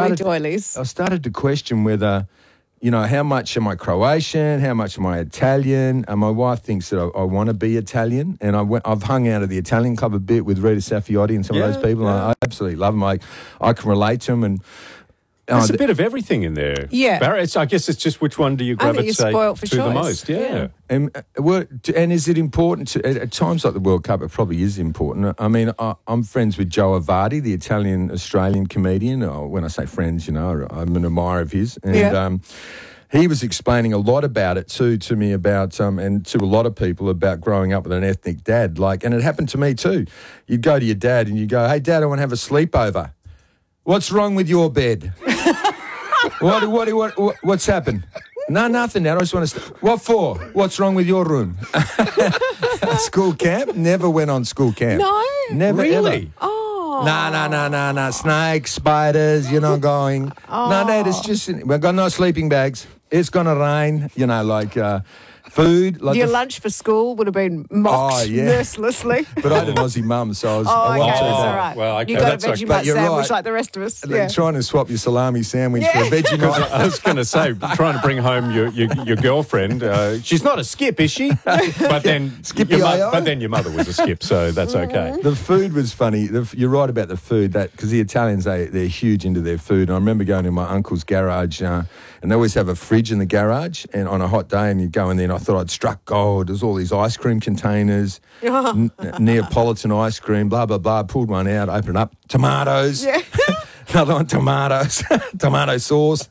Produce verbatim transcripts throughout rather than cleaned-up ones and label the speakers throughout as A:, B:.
A: started,
B: doilies.
A: I started to question whether, you know, how much am I Croatian? How much am I Italian? And my wife thinks that I, I want to be Italian. And I went, I've hung out at the Italian club a bit with Rita Saffioti and some
C: yeah,
A: of those people.
C: Yeah.
A: I, I absolutely love them. I, I can relate to them. And
C: There's
A: uh,
C: a bit of everything in there.
B: Yeah.
C: Barry, it's, I guess it's just which one do you
B: I think you're
C: gravitate
B: spoilt for
C: to the
B: choice.
C: most? Yeah.
B: Yeah.
A: And, uh, well, t- and is it important to, at, at times like the World Cup? It probably is important. I mean, I, I'm friends with Joe Avardi, the Italian-Australian comedian. Oh, when I say friends, you know, I'm an admirer of his. And
B: Yeah.
A: um, he was explaining a lot about it too to me about, um, and to a lot of people about growing up with an ethnic dad. Like, and it happened to me too. You'd go to your dad and you go, "Hey, Dad, I want to have a sleepover. What's wrong with your bed? what, what, what, what, what's happened?" "No, nothing, Dad. I just want to... St- What for? What's wrong with your room?" School camp? Never went on school camp.
B: No?
A: Never,
C: Really?
A: ever.
B: Oh.
A: No, no, no, no, no. Snakes, spiders, you're not going.
B: Oh.
A: No, Dad, it's just... We've got no sleeping bags. It's going to rain. You know, like... Uh, food. Like
B: Your
A: the,
B: lunch for school would have been mocked
A: Oh, yeah.
B: mercilessly.
A: But I had an Aussie mum, so I was...
B: Oh,
A: I
B: okay,
A: wasn't
B: that's
A: too
B: all
A: bad.
B: right.
C: Well, okay,
B: you got
C: that's
B: a
C: okay.
B: Vegemite
A: But you're
B: sandwich
A: right.
B: like the rest of us.
A: Like
B: Yeah.
A: trying to swap your salami sandwich
B: Yeah.
A: for a Vegemite.
C: I was going to say, trying to bring home your your, your girlfriend. Uh, she's not a skip, is she? But then,
A: Skippy
C: your mo-
A: I O.
C: but then your mother was a skip, so that's okay.
A: The food was funny. The, you're right about the food, that because the Italians, they, they're huge into their food. And I remember going to my uncle's garage, uh, and they always have a fridge in the garage, and on a hot day, and you go in there, and I thought I'd struck gold. There's all these ice cream containers, n- Neapolitan ice cream, blah, blah, blah. Pulled one out, opened it up, tomatoes.
B: Yeah.
A: Another one, tomatoes, tomato sauce.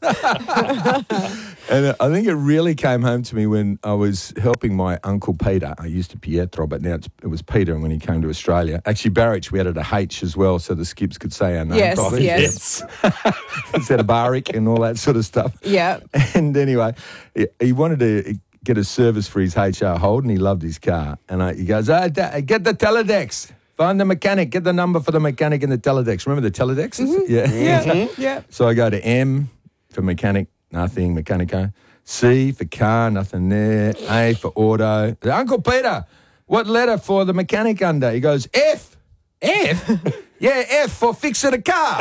A: And uh, I think it really came home to me when I was helping my Uncle Peter. I used to Pietro, but now it's, it was Peter when he came to Australia. Actually, Barrich, we added a H as well, so the skips could say our name
B: Yes,
A: properly.
B: yes.
A: Instead of Barik and all that sort of stuff.
B: Yeah.
A: And anyway, he, he wanted to get a service for his H R Holden. He loved his car. And I, he goes, oh, da- get the Teledex. Find the mechanic. Get the number for the mechanic in the Teledex. Remember the Teledexes?
B: Mm-hmm.
A: Yeah.
B: Yeah. Yeah.
A: So I go to M for mechanic, nothing, mechanico. C for car, nothing there. A for auto. Uncle Peter, what letter for the mechanic under? He goes, F. F? Yeah, F for fixing a car.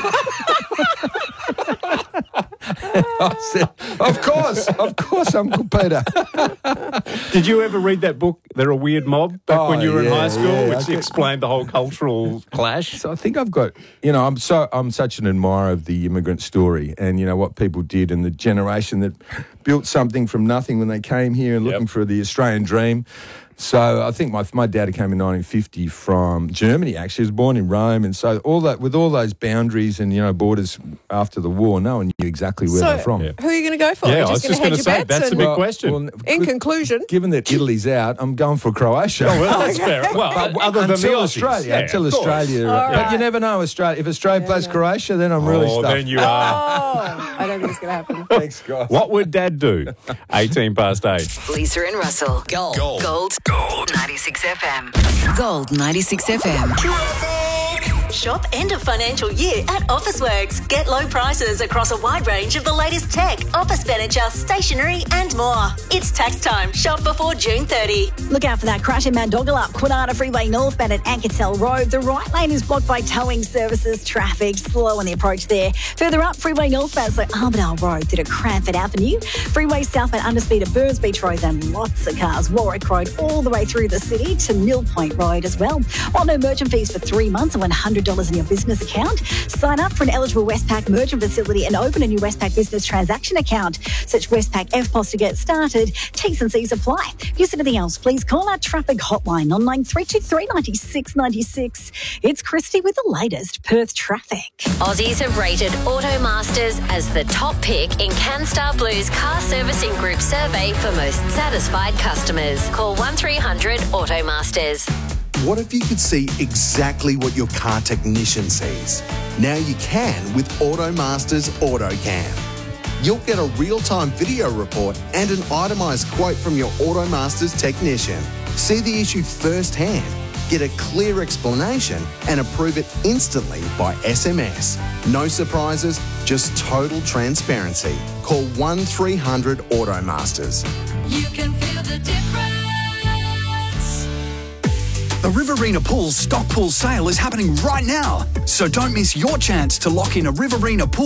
A: I said, of course, of course, Uncle Peter.
C: Did you ever read that book, They're a Weird Mob, back
A: Oh,
C: when you were in
A: yeah,
C: high school,
A: yeah,
C: which
A: I get-
C: explained the whole cultural clash?
A: So I think I've got, you know, I'm so I'm such an admirer of the immigrant story, and you know what people did, and the generation that built something from nothing when they came here and looking
C: Yep.
A: for the Australian dream. So I think my my dad came in nineteen fifty from Germany. Actually, he was born in Rome, and so all that with all those boundaries and you know borders after the war, no one knew exactly where
B: So,
A: they're from.
C: Yeah.
B: who are you going to go for?
C: Yeah,
B: You're
C: I was just
B: going
C: going
B: to
C: to say,
B: bets
C: that's a
B: and-
C: big
A: Well,
C: question.
A: well,
B: In
A: good-
B: conclusion,
A: given that Italy's out, I'm going for Croatia.
C: Oh, well, that's fair. Well,
A: But
C: other than
A: until
C: the Aussies.
A: Australia,
C: Yeah,
A: until
C: of course.
A: Australia.
B: All
A: But
B: right.
A: you never know, Australia. If Australia plays Croatia, then I'm really
C: Oh,
A: stuffed.
C: then you are.
B: oh, I don't think it's going to happen.
A: Thanks, guys.
C: What would Dad do? eighteen past eight.
D: Lisa and Russell. Gold. Gold. Gold. Gold. ninety-six F M. Gold ninety-six F M.
E: Shop end of financial year at Officeworks. Get low prices across a wide range of the latest tech, office furniture, stationery and more. It's tax time. Shop before June thirtieth.
F: Look out for that crash in Mandogalup, Kwinana Freeway northbound at Anketel Road. The right lane is blocked by towing services. Traffic slow on the approach there. Further up, Freeway northbound, so Armadale Road through to Cranford Avenue. Freeway southbound underspeed at Burns Beach Road, then lots of cars. Warwick Road all the way through the city to Mill Point Road as well. While no merchant fees for three months and one hundred dollars in your business account. Sign up for an eligible Westpac merchant facility and open a new Westpac business transaction account. Search Westpac F P O S to get started. T's and C's apply. If you see anything else, please call our traffic hotline on nine three two three, nine six nine six. It's Christy with the latest Perth traffic.
G: Aussies have rated Automasters as the top pick in CanStar Blue's car servicing group survey for most satisfied customers. Call one three hundred Automasters.
H: What if you could see exactly what your car technician sees? Now you can with Automasters AutoCam. You'll get a real-time video report and an itemised quote from your Automasters technician. See the issue firsthand, get a clear explanation and approve it instantly by S M S. No surprises, just total transparency. Call one three hundred Automasters.
E: You can feel the difference.
I: The Riverina Pools stock pool sale is happening right now, so don't miss your chance to lock in a Riverina pool